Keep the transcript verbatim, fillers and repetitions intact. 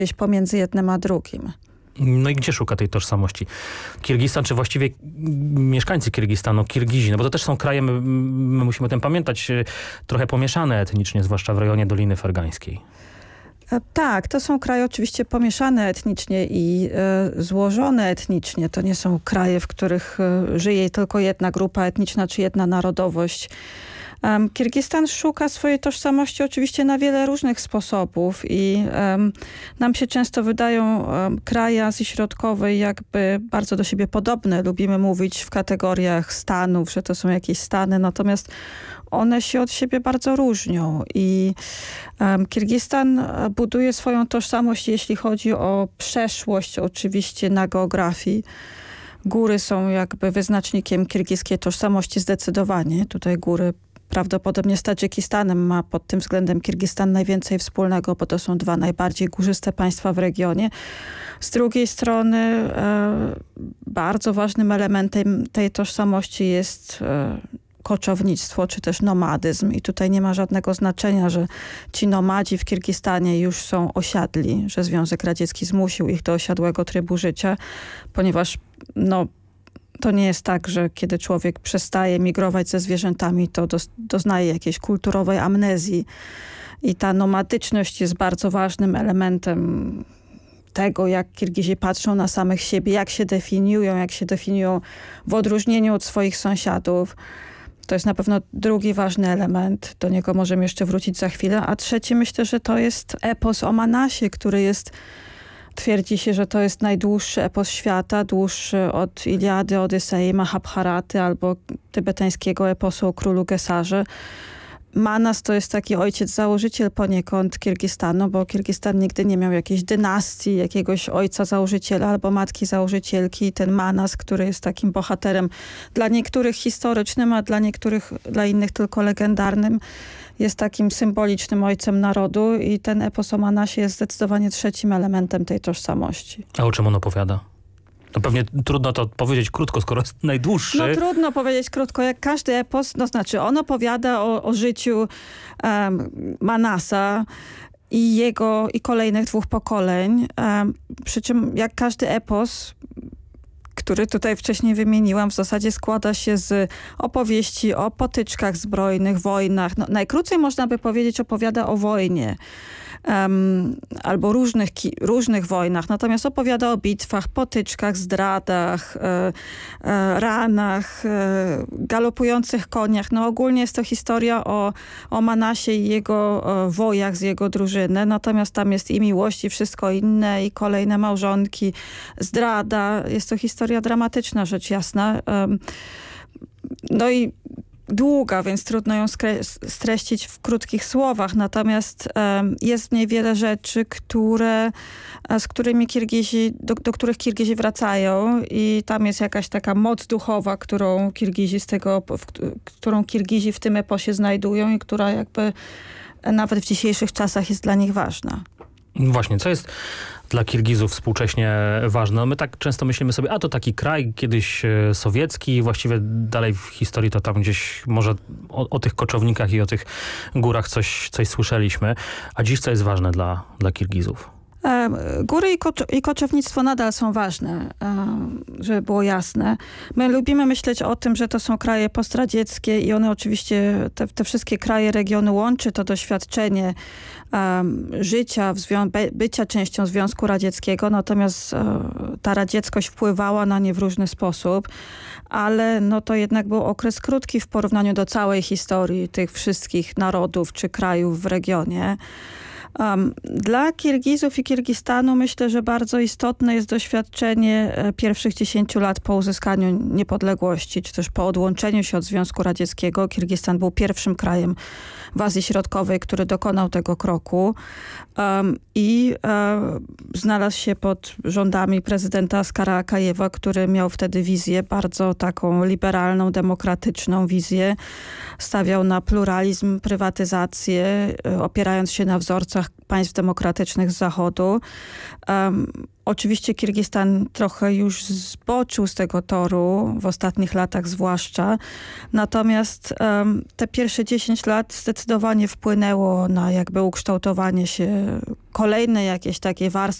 gdzieś pomiędzy jednym a drugim. No i gdzie szuka tej tożsamości? Kirgistan, czy właściwie mieszkańcy Kirgistanu, Kirgizi? No bo to też są kraje, my, my musimy o tym pamiętać, trochę pomieszane etnicznie, zwłaszcza w rejonie Doliny Fergańskiej. Tak, to są kraje oczywiście pomieszane etnicznie i e, złożone etnicznie. To nie są kraje, w których e, żyje tylko jedna grupa etniczna czy jedna narodowość. Um, Kirgistan szuka swojej tożsamości oczywiście na wiele różnych sposobów i um, nam się często wydają um, kraje Azji Środkowej jakby bardzo do siebie podobne. Lubimy mówić w kategoriach stanów, że to są jakieś stany, natomiast one się od siebie bardzo różnią i um, Kirgistan buduje swoją tożsamość, jeśli chodzi o przeszłość, oczywiście na geografii. Góry są jakby wyznacznikiem kirgiskiej tożsamości zdecydowanie. Tutaj góry prawdopodobnie z Tadżykistanem ma pod tym względem Kirgistan najwięcej wspólnego, bo to są dwa najbardziej górzyste państwa w regionie. Z drugiej strony e, bardzo ważnym elementem tej tożsamości jest e, koczownictwo, czy też nomadyzm. I tutaj nie ma żadnego znaczenia, że ci nomadzi w Kirgistanie już są osiadli, że Związek Radziecki zmusił ich do osiadłego trybu życia, ponieważ no, to nie jest tak, że kiedy człowiek przestaje migrować ze zwierzętami, to do, doznaje jakiejś kulturowej amnezji. I ta nomadyczność jest bardzo ważnym elementem tego, jak Kirgizi patrzą na samych siebie, jak się definiują, jak się definiują w odróżnieniu od swoich sąsiadów. To jest na pewno drugi ważny element. Do niego możemy jeszcze wrócić za chwilę. A trzeci, myślę, że to jest epos o Manasie, który jest, twierdzi się, że to jest najdłuższy epos świata, dłuższy od Iliady, Odysei, Mahabharaty albo tybetańskiego eposu o królu Gesarze. Manas to jest taki ojciec założyciel poniekąd Kirgistanu, bo Kirgistan nigdy nie miał jakiejś dynastii, jakiegoś ojca założyciela albo matki założycielki. Ten Manas, który jest takim bohaterem dla niektórych historycznym, a dla niektórych, dla innych tylko legendarnym, jest takim symbolicznym ojcem narodu i ten epos o Manasie jest zdecydowanie trzecim elementem tej tożsamości. A o czym on opowiada? To pewnie trudno to powiedzieć krótko, skoro jest najdłuższy. No trudno powiedzieć krótko, jak każdy epos, no znaczy on opowiada o, o życiu um, Manasa i jego i kolejnych dwóch pokoleń. Um, przy czym jak każdy epos, który tutaj wcześniej wymieniłam, w zasadzie składa się z opowieści o potyczkach zbrojnych, wojnach. No, najkrócej można by powiedzieć opowiada o wojnie. Um, albo różnych, różnych wojnach. Natomiast opowiada o bitwach, potyczkach, zdradach, e, e, ranach, e, galopujących koniach. No ogólnie jest to historia o, o Manasie i jego e, wojach z jego drużyny. Natomiast tam jest i miłość, i wszystko inne, i kolejne małżonki, zdrada. Jest to historia dramatyczna, rzecz jasna. Um, no i długa, więc trudno ją streścić w krótkich słowach. Natomiast um, jest w niej wiele rzeczy, które, z którymi Kirgizi, do, do których Kirgizi wracają i tam jest jakaś taka moc duchowa, którą Kirgizi z tego, w, którą Kirgizi w tym eposie znajdują i która jakby nawet w dzisiejszych czasach jest dla nich ważna. Właśnie, co jest dla Kirgizów współcześnie ważne? My tak często myślimy sobie, a to taki kraj kiedyś sowiecki, właściwie dalej w historii to tam gdzieś może o, o tych koczownikach i o tych górach coś, coś słyszeliśmy. A dziś co jest ważne dla, dla Kirgizów? Góry i, kocz i koczownictwo nadal są ważne, żeby było jasne. My lubimy myśleć o tym, że to są kraje postradzieckie i one oczywiście, te, te wszystkie kraje regionu łączy to doświadczenie um, życia, by, bycia częścią Związku Radzieckiego, natomiast um, ta radzieckość wpływała na nie w różny sposób, ale no to jednak był okres krótki w porównaniu do całej historii tych wszystkich narodów czy krajów w regionie. Um, dla Kirgizów i Kirgistanu myślę, że bardzo istotne jest doświadczenie e, pierwszych dziesięciu lat po uzyskaniu niepodległości, czy też po odłączeniu się od Związku Radzieckiego. Kirgistan był pierwszym krajem w Azji Środkowej, który dokonał tego kroku um, i e, znalazł się pod rządami prezydenta Askara Akajewa, który miał wtedy wizję bardzo taką liberalną, demokratyczną wizję. Stawiał na pluralizm, prywatyzację, e, opierając się na wzorcach państw demokratycznych z Zachodu. Um, Oczywiście Kirgistan trochę już zboczył z tego toru, w ostatnich latach zwłaszcza. Natomiast um, te pierwsze dziesięć lat zdecydowanie wpłynęło na jakby ukształtowanie się kolejnej jakiejś takiej warstwy